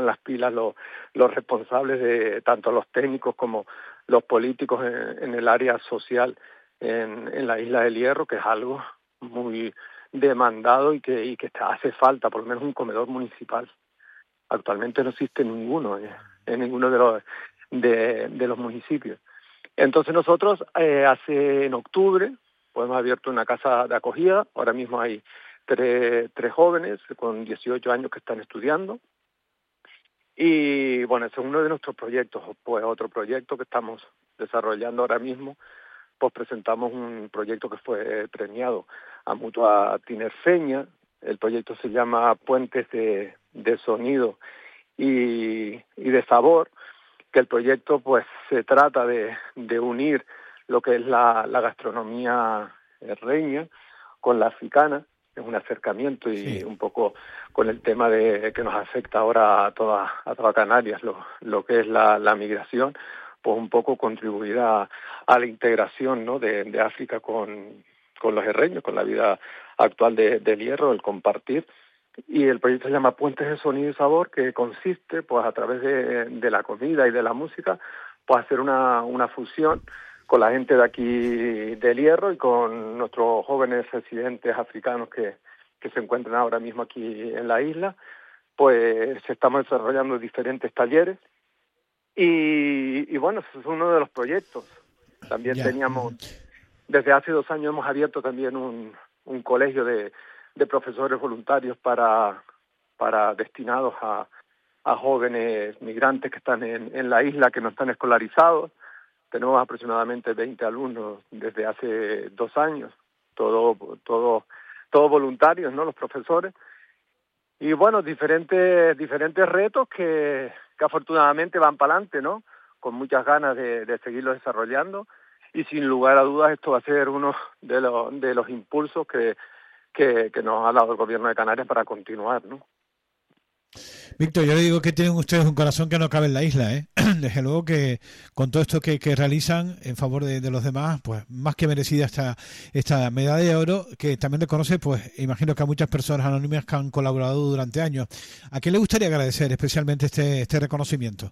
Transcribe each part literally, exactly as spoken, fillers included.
pongan las pilas los, los responsables, de tanto los técnicos como los políticos en, en el área social en, en la isla del Hierro, que es algo muy demandado y que, y que hace falta, por lo menos un comedor municipal. Actualmente no existe ninguno en, en ninguno de los, de, de los municipios. Entonces nosotros eh, hace en octubre pues hemos abierto una casa de acogida. Ahora mismo hay tres, tres jóvenes con dieciocho años que están estudiando. Y bueno, ese es uno de nuestros proyectos. Pues otro proyecto que estamos desarrollando ahora mismo, pues presentamos un proyecto que fue premiado a Mutua Tinerfeña. El proyecto se llama Puentes de, de Sonido y, y de Sabor, que el proyecto pues se trata de, de unir lo que es la, la gastronomía reña con la africana. Es un acercamiento y sí, un poco con el tema de que nos afecta ahora a toda, a toda Canarias, lo, lo que es la, la migración, pues un poco contribuir a, a la integración, ¿no?, de, de África con, con los herreños, con la vida actual de, del Hierro, el compartir. Y el proyecto se llama Puentes de Sonido y Sabor, que consiste, pues a través de, de la comida y de la música, pues hacer una, una fusión con la gente de aquí del Hierro y con nuestros jóvenes residentes africanos que, que se encuentran ahora mismo aquí en la isla. Pues estamos desarrollando diferentes talleres y, y bueno, ese es uno de los proyectos. También yeah. teníamos, desde hace dos años hemos abierto también un, un colegio de de profesores voluntarios para para destinados a, a jóvenes migrantes que están en, en la isla, que no están escolarizados. Tenemos aproximadamente veinte alumnos desde hace dos años, todo todo todos voluntarios, ¿no?, los profesores. Y bueno, diferentes diferentes retos que, que afortunadamente van para adelante, ¿no?, con muchas ganas de, de seguirlos desarrollando. Y sin lugar a dudas esto va a ser uno de los de los impulsos que Que, que nos ha dado el Gobierno de Canarias para continuar, ¿no? Víctor, yo le digo que tienen ustedes un corazón que no cabe en la isla, ¿eh? Desde luego que con todo esto que, que realizan en favor de, de los demás, pues más que merecida esta, esta medalla de oro, que también reconoce, pues imagino que a muchas personas anónimas que han colaborado durante años. ¿A quién le gustaría agradecer especialmente este, este reconocimiento?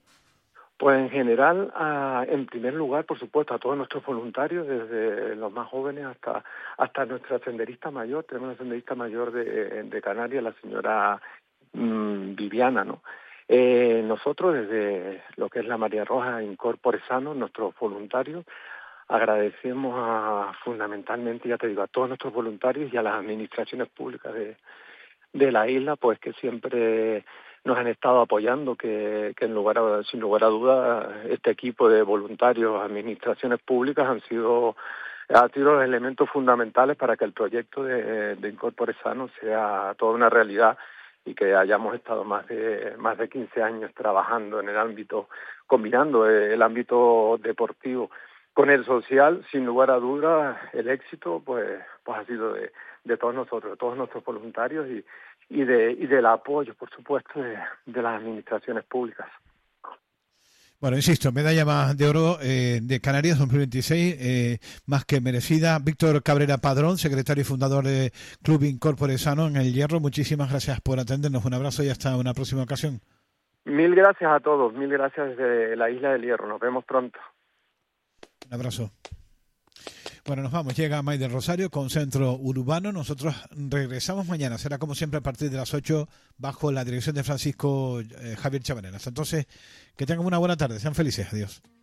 Pues en general, a, en primer lugar, por supuesto, a todos nuestros voluntarios, desde los más jóvenes hasta hasta nuestra senderista mayor. Tenemos una senderista mayor de, de Canarias, la señora mmm, Viviana, ¿no? Eh, nosotros, desde lo que es la María Roja Incorpore Sano, nuestros voluntarios, agradecemos a, fundamentalmente, ya te digo, a todos nuestros voluntarios y a las administraciones públicas de, de la isla, pues que siempre nos han estado apoyando, que, que en lugar a, sin lugar a dudas este equipo de voluntarios, administraciones públicas han sido, han sido los elementos fundamentales para que el proyecto de, de Incorpore Sano sea toda una realidad y que hayamos estado más de más de quince años trabajando en el ámbito, combinando el ámbito deportivo con el social. Sin lugar a dudas el éxito pues pues ha sido de, de todos nosotros, de todos nuestros voluntarios y y de y del apoyo, por supuesto, de, de las administraciones públicas. Bueno, insisto, medalla más de oro eh, de Canarias dos mil veintiséis, eh, más que merecida. Víctor Cabrera Padrón, secretario y fundador de Club Incorpore Sano en El Hierro, muchísimas gracias por atendernos. Un abrazo y hasta una próxima ocasión. Mil gracias a todos, mil gracias desde la isla del Hierro. Nos vemos pronto. Un abrazo. Bueno, nos vamos. Llega May del Rosario con Centro Urbano. Nosotros regresamos mañana. Será como siempre a partir de las ocho bajo la dirección de Francisco eh, Javier Chavarena. Hasta entonces, que tengan una buena tarde. Sean felices. Adiós.